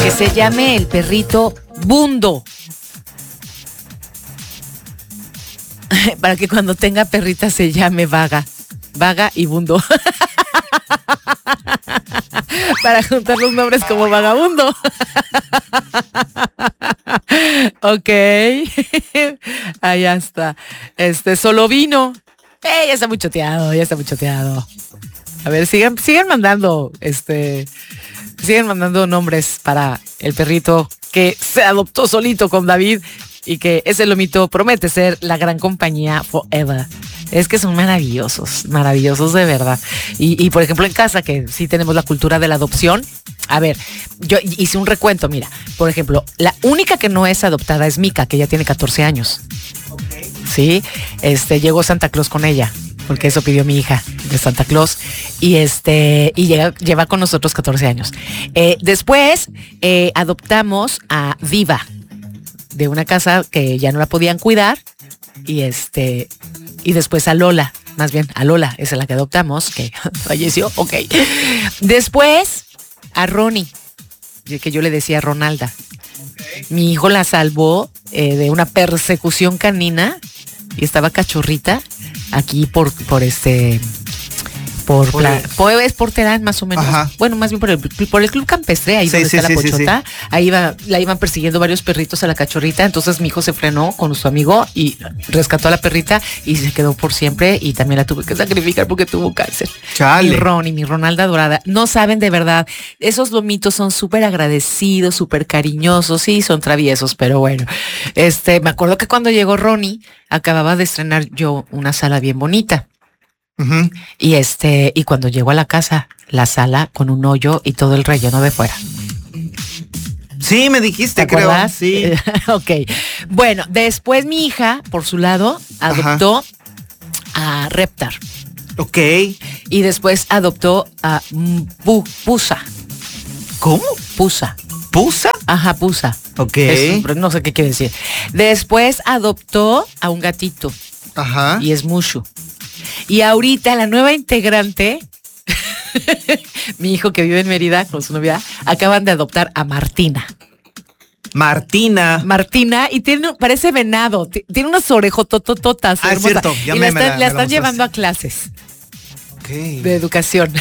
Que se llame el perrito Bundo. Para que cuando tenga perrita se llame Vaga. Vaga y Bundo. Para juntar los nombres como vagabundo. Ok. Allá está. Solo vino. Ya está muy choteado, ya está muy choteado. A ver, sigan mandando, siguen mandando nombres para el perrito que se adoptó solito con David y que ese lomito promete ser la gran compañía forever. Es que son maravillosos, maravillosos de verdad. Y por ejemplo en casa, que sí tenemos la cultura de la adopción. A ver, yo hice un recuento, mira. Por ejemplo, la única que no es adoptada es Mika, que ya tiene 14 años. Okay. Sí, llegó Santa Claus con ella, porque eso pidió mi hija de Santa Claus. Y lleva con nosotros 14 años. Después adoptamos a Viva, de una casa que ya no la podían cuidar. Y después a Lola, más bien a Lola, esa es la que adoptamos, que falleció, ok. Después a Ronnie, que yo le decía Ronalda. Okay. Mi hijo la salvó de una persecución canina y estaba cachorrita aquí por por Terán, más o menos. Ajá. Bueno, más bien por el Club Campestre, ahí donde está la Pochota. Sí. Ahí la iban persiguiendo varios perritos a la cachorrita. Entonces mi hijo se frenó con su amigo y rescató a la perrita y se quedó por siempre. Y también la tuve que sacrificar porque tuvo cáncer. Chale. Y Ronnie, mi Ronalda dorada. No saben de verdad, esos lomitos son súper agradecidos, súper cariñosos. Sí, son traviesos, pero bueno. Me acuerdo que cuando llegó Ronnie, acababa de estrenar yo una sala bien bonita. Uh-huh. Y cuando llegó a la casa, la sala con un hoyo y todo el relleno de fuera. Sí, me dijiste, creo. Sí. Ok. Bueno, después mi hija, por su lado, adoptó a Reptar. Ok. Y después adoptó a Pusa. ¿Cómo? Pusa. ¿Pusa? Ajá, Pusa. Ok. No sé qué quiere decir. Después adoptó a un gatito. Ajá. Y es Mushu. Y ahorita la nueva integrante, mi hijo que vive en Mérida con su novia, acaban de adoptar a Martina. Martina, y parece venado, tiene unas orejototototas. Ah, es cierto. Y la están llevando a clases. De educación.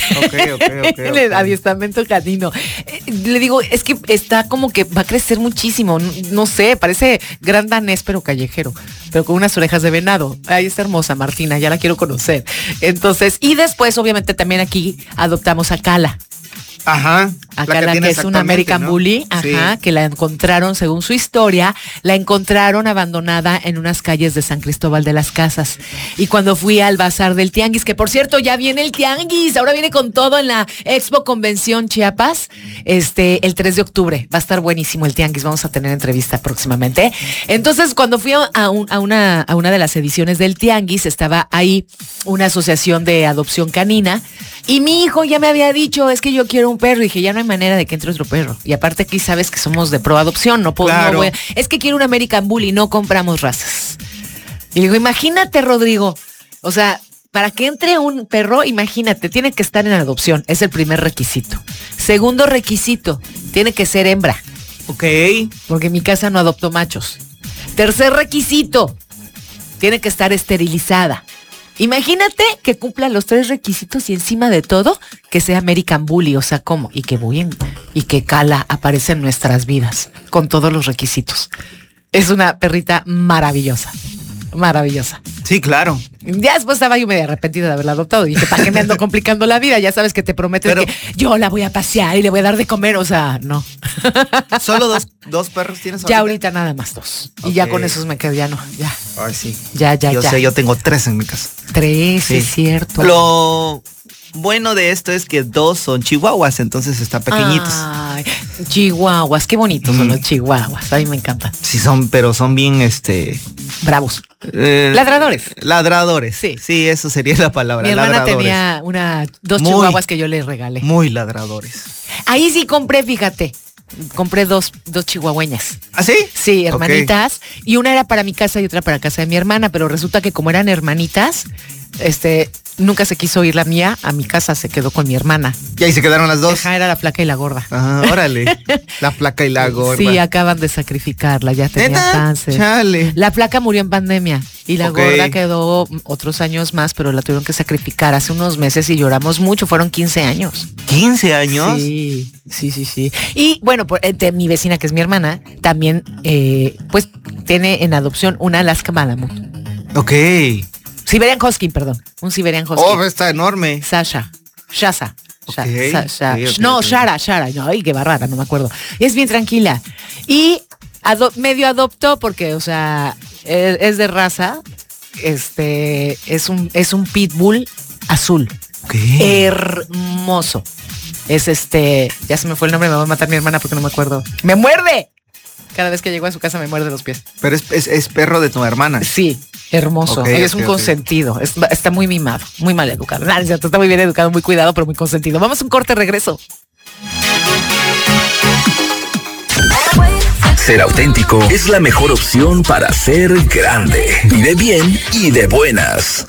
Okay. Adiestramiento canino. Le digo, es que está como que va a crecer muchísimo. No sé, parece gran danés, pero callejero. Pero con unas orejas de venado. Ay, está hermosa, Martina, ya la quiero conocer. Entonces, y después, obviamente, también aquí adoptamos a Cala. Ajá. Acá la que es una American Bully, ajá, sí. Que la encontraron, según su historia, la encontraron abandonada en unas calles de San Cristóbal de las Casas. Y cuando fui al bazar del Tianguis, que por cierto ya viene el Tianguis, ahora viene con todo en la Expo Convención Chiapas, el 3 de octubre. Va a estar buenísimo el Tianguis, vamos a tener entrevista próximamente. Entonces, cuando fui a una de las ediciones del Tianguis, estaba ahí una asociación de adopción canina. Y mi hijo ya me había dicho, es que yo quiero un perro. Y dije, ya no hay manera de que entre otro perro. Y aparte aquí sabes que somos de pro adopción. No puedo, claro. Es que quiero un American Bully, no compramos razas. Y digo, imagínate, Rodrigo. O sea, para que entre un perro, imagínate, tiene que estar en adopción. Es el primer requisito. Segundo requisito, tiene que ser hembra. Ok. Porque en mi casa no adopto machos. Tercer requisito, tiene que estar esterilizada. Imagínate que cumpla los 3 requisitos y encima de todo que sea American Bully, o sea, ¿cómo? Y que Cala aparece en nuestras vidas con todos los requisitos. Es una perrita maravillosa. Maravillosa. Sí, claro. Ya después estaba yo medio arrepentida de haberla adoptado. Y dije, ¿para qué me ando complicando la vida? Ya sabes que te prometes que yo la voy a pasear y le voy a dar de comer. O sea, no. ¿Solo dos perros tienes ahorita? Ya ahorita nada más 2. Okay. Y ya con esos me quedo, ya no. Ya. Ay, sí. Ya. Yo sé, yo tengo 3 en mi casa. 3, sí. Es cierto. Lo bueno de esto es que 2 son chihuahuas, entonces están pequeñitos. Ay, chihuahuas, qué bonitos son los chihuahuas. A mí me encantan. Sí, pero son bien bravos. Ladradores. Sí, eso sería la palabra. Mi hermana tenía 2 chihuahuas que yo le regalé. Muy ladradores. Ahí sí compré, fíjate. Compré 2 chihuahueñas. ¿Ah, sí? Sí, hermanitas. Okay. Y una era para mi casa y otra para casa de mi hermana, pero resulta que como eran hermanitas, nunca se quiso ir la mía a mi casa, se quedó con mi hermana. Y ahí se quedaron las dos. Ajá, era la flaca y la gorda. Ah, órale. La flaca y la gorda. Sí, acaban de sacrificarla, ya tenía ¿Neta? cáncer. Chale. La flaca murió en pandemia y la Ok. gorda quedó otros años más, pero la tuvieron que sacrificar hace unos meses y lloramos mucho, fueron 15 años. ¿15 años? Sí, sí, sí, sí. Y bueno, mi vecina, que es mi hermana, también pues tiene en adopción una Alaska Malamut. Ok. Siberian Husky, perdón. Un Siberian Husky. Oh, está enorme. Shasa. Ok, ok, No, ok. Shara. No, ay, qué bárbara, no me acuerdo. Es bien tranquila. Y medio adoptó porque, o sea, es de raza. Es un pitbull azul. Ok. Hermoso. Es ya se me fue el nombre, me va a matar mi hermana porque no me acuerdo. ¡Me muerde! Cada vez que llego a su casa me muerde los pies. Pero es perro de tu hermana. Sí, hermoso. Ok, Es ok, un ok. consentido. Está muy mimado, muy mal educado. Nada, es cierto, está muy bien educado, muy cuidado, pero muy consentido. Vamos a un corte, regreso. Ser auténtico es la mejor opción para ser grande. Vive bien y de buenas.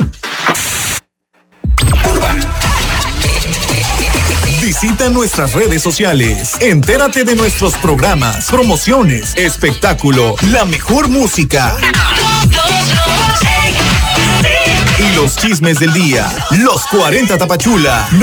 Visita nuestras redes sociales. Entérate de nuestros programas, promociones, espectáculo, la mejor música y los chismes del día. Los 40 Tapachula.